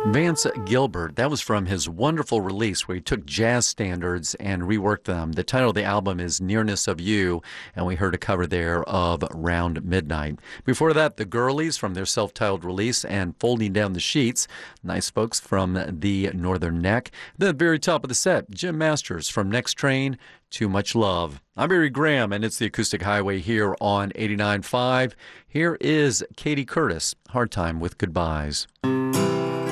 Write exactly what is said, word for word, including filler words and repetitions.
Vance Gilbert, that was from his wonderful release where he took jazz standards and reworked them. The title of the album is Nearness of You, and we heard a cover there of Round Midnight. Before that, the Girlies from their self-titled release and Folding Down the Sheets. Nice folks from the Northern Neck. Then at the very top of the set, Jim Masters from Next Train, Too Much Love. I'm Barry Graham, and it's the Acoustic Highway here on eighty-nine point five. Here is Katie Curtis, Hard Time with Goodbyes.